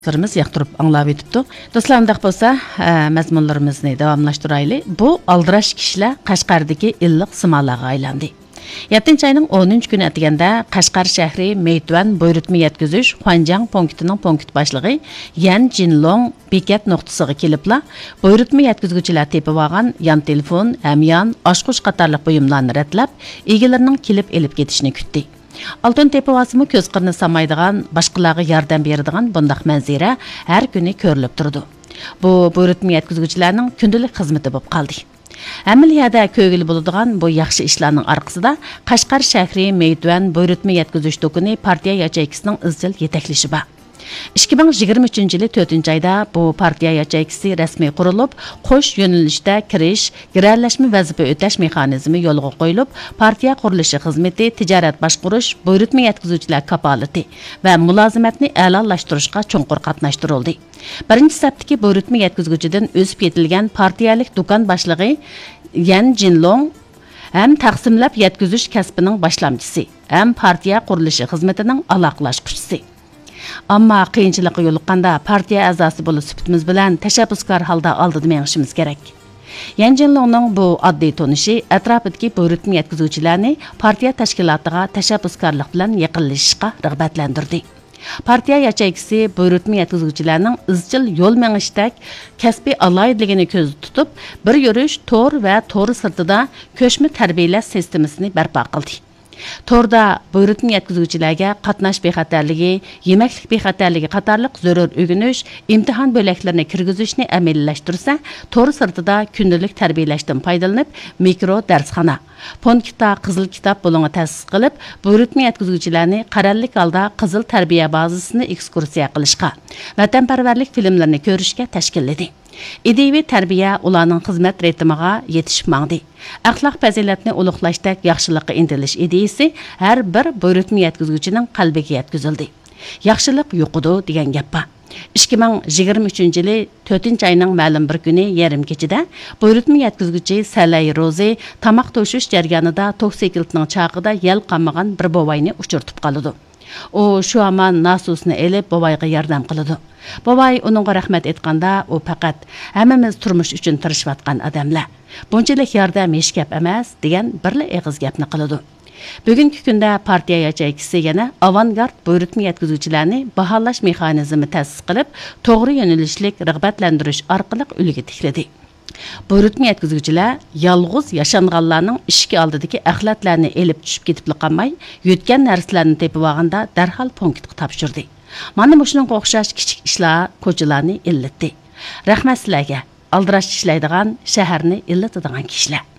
Dostlarımız yaqtırıp anlab etipdi. Dostlar, undaq bolsa, mazmunlarimizni davamlaşdıraylı. Bu aldıraş kişiler Qashqardagi illiq simalaga aylandi. 7 ayning 10 kuni atiganda Qashqar shahri Meytvan buyurtma yetkazish Xanjang punktining punkt boshlig'i Yan Jinlong bekat nuqtasiga kelibla buyurtma yetkazuvchilar tepib olgan yan telefon, hamyon, oshqush qatorliq buyumlarni ratlab, egalarining kelib elib ketishini kutdi. Altın tepe vasımı köz qırını samaydıgan, başqalarga yardım beradigan bundaq manzara har kuni ko'rilib turdi. Bu buyurtma yetkazuvchilarning kundalik xizmati bo'lib qoldi. Amaliyada ko'ngil bo'ladigan bu yaxshi ishlarning orqasida Qashqar shahri Meytvan buyurtma yetkazish do'koni partiya yachaykisining izchil yetaklashi bor. 2023 yılı 4 ayda bu partiya yachaykisi rasmiy qurilib, qo'sh yo'nalishda kirish, girarlashma vazifa o'tash mexanizmi yo'lga qo'yilib, partiya qurilishi xizmati, tijorat boshqarish, buyurtma yetkazuvchilar kapolati va mulozimatni a'lolashtirishga chunqur qatnashtirildi. Birinchi safdagi buyurtma yetkazuvchidan o'sib ketilgan partiyalik do'kon boshlig'i Yan Jinlong ham taqsimlab yetkazish kasbining boshlamchisi, ham partiya qurilishi xizmatining aloqalashquchisi. Ammo qiyinchilikqa yo'liqqanda partiya a'zosi bo'lib sifatimiz bilan tashabbuskor holda oldida mengishimiz kerak. Yan Jinlongning bu oddiy tonishi atrofidagi buyurtma yetkazuvchilarni partiya tashkilotiga tashabbuskorlik bilan yaqinlashishga rag'batlantirdi. Partiya yachaykisi buyurtma yetkazuvchilarning izchil yo'l mengishdek kasbiy alohidligini ko'zda tutib, bir yurish to'r va to'r sirtida ko'chma tarbiyalash sistemasini barpo qildi. Torda buyurtma yetkazuvchilarga qatnash bexatarligi, yemaklik bexatarligi qatorliq zarur o'rganish, imtihon bo'laklarini kirgizishni amaliyalashtirsa, tor sirtida kundalik tarbiyalashdan foydalanib, mikro darsxona, Ponkita qizil kitob bo'limi ta'sis qilib, buyurtma yetkazuvchilarni qarorlik holda qizil tarbiya bazasini ekskursiya qilishga, vatanparvarlik filmlarini ko'rishga tashkilladi. İdevi tarbiya ularning xizmat ritmiga yetishib mangdi. Axloq fazilatni ulug'lashdak yaxshilikqa intilish ideyasi har bir buyurtma yetkazuvchining qalbiga yetkazildi. Yaxshilik yo'qidi degan gap bor. 2023 yılı 4 ayning ma'lum bir kuni yarim kechida buyurtma yetkazuvchi Salay Rozi tamoq to'shish jarayonida toksikiltning chaqida yal qamagan bir bovayni uchirtib qoldi. O şu aman nasusni elib bobayga yordam qiladi. Bobay uningga rahmat etganda, u faqat hammamiz turmush uchun tirishayotgan odamlar. Bunchalik yordam hech gap emas degan birla eg'iz gapni qiladi. Bugungi kunda partiya yachaykisi yana avangard buyurtma yetkazuvchilarni baholash mexanizmi ta'sis qilib, to'g'ri yo'nalishlik rag'batlantirish orqali ulga tikladi. Buyurtma yetkazuvchilar yolg'iz yashanganlarning ishki oldidagi axlatlarni elib tushib ketib qolmay, yutgan narsalarni tepib olganda darhol punktga topshirdi. Mana shunga o'xshash kichik ishlar ko'chalarni illatdi. Rahmat sizlarga, aldirash ishlaydigan shaharni illatadigan kishilar.